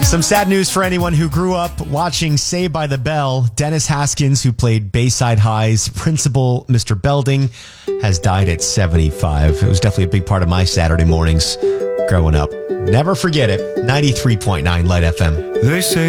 Some sad news for anyone who grew up watching Saved by the Bell. Dennis Haskins, who played Bayside High's principal, Mr. Belding, has died at 75. It was definitely a big part of my Saturday mornings growing up. Never forget it. 93.9 Light FM. They say